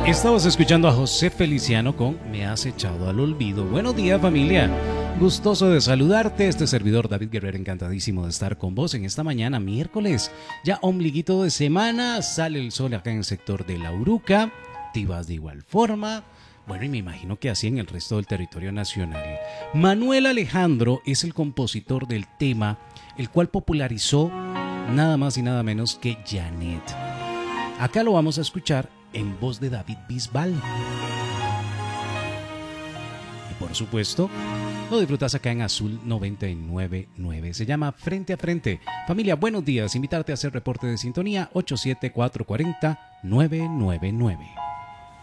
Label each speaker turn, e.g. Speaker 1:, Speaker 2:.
Speaker 1: Estabas escuchando a José Feliciano con Me has echado al olvido. Buenos días, familia. Gustoso de saludarte. Este servidor David Guerrero, encantadísimo de estar con vos en esta mañana, miércoles. Ya ombliguito de semana, sale el sol acá en el sector de La Uruca. Te vas de igual forma. Bueno, y me imagino que así en el resto del territorio nacional. Manuel Alejandro es el compositor del tema, el cual popularizó nada más y nada menos que Janet. Acá lo vamos a escuchar en voz de David Bisbal. Y por supuesto, lo disfrutas acá en Azul 99.9. Se llama Frente a Frente. Familia, buenos días. Invitarte a hacer reporte de sintonía 87440-999.